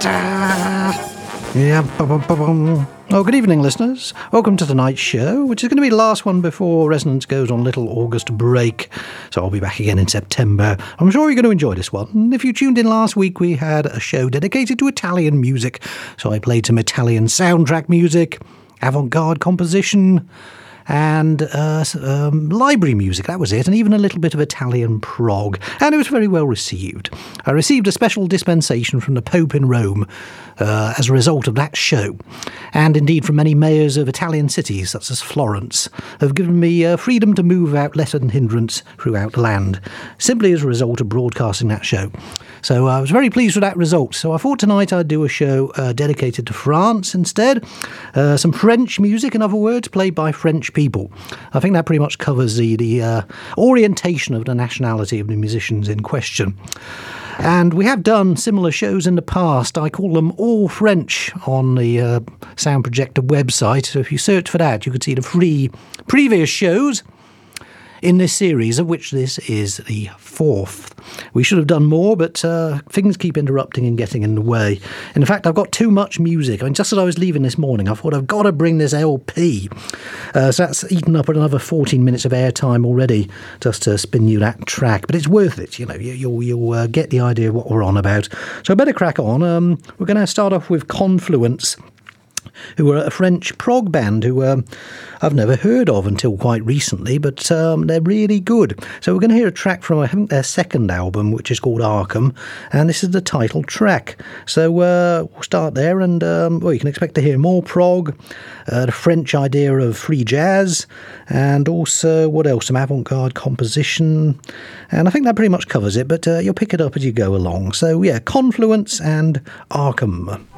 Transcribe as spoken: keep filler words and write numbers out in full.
Yeah. Oh, good evening, listeners. Welcome to tonight's show, which is going to be the last one before Resonance goes on a little August break. So I'll be back again in September. I'm sure you're going to enjoy this one. And if you tuned in last week, we had a show dedicated to Italian music. So I played some Italian soundtrack music, avant-garde composition, and uh, um, library music, that was it, and even a little bit of Italian prog, and it was very well received. I received a special dispensation from the Pope in Rome uh, as a result of that show, and indeed from many mayors of Italian cities, such as Florence, have given me uh, freedom to move without let and hindrance throughout the land, simply as a result of broadcasting that show. So uh, I was very pleased with that result. So I thought tonight I'd do a show uh, dedicated to France instead. Uh, some French music, in other words, played by French people. I think that pretty much covers the, the uh, orientation of the nationality of the musicians in question. And we have done similar shows in the past. I call them All French on the uh, Sound Projector website. So if you search for that, you can see the three previous shows in this series, of which this is the fourth. We should have done more, but uh, things keep interrupting and getting in the way. In fact, I've got too much music. I mean, just as I was leaving this morning, I thought I've got to bring this L P. Uh, so that's eaten up another fourteen minutes of airtime already, just to spin you that track. But it's worth it, you know. You, you'll you'll uh, get the idea of what we're on about. So I better crack on. Um, we're going to start off with Confluence, who are a French prog band who um, I've never heard of until quite recently, but um, they're really good. So we're going to hear a track from, I think, their second album, which is called Arkham, and this is the title track. So uh, we'll start there, and um, well, you can expect to hear more prog, uh, the French idea of free jazz, and also, what else, some avant-garde composition, and I think that pretty much covers it, but uh, you'll pick it up as you go along. So yeah, Confluence and Arkham.